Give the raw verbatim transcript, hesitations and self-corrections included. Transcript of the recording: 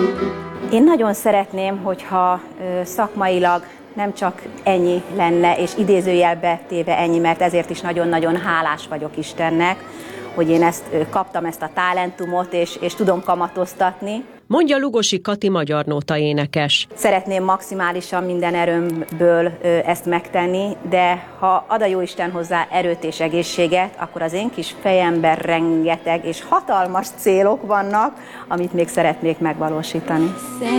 Én nagyon szeretném, hogyha szakmailag nem csak ennyi lenne, és idézőjelbe téve ennyi, mert ezért is nagyon-nagyon hálás vagyok Istennek, hogy én ezt kaptam, ezt a talentumot, és, és tudom kamatoztatni. Mondja Lugosi Kati magyar nóta énekes. Szeretném maximálisan minden erőmből ezt megtenni, de ha ad a Jóisten hozzá erőt és egészséget, akkor az én kis fejemben rengeteg és hatalmas célok vannak, amit még szeretnék megvalósítani.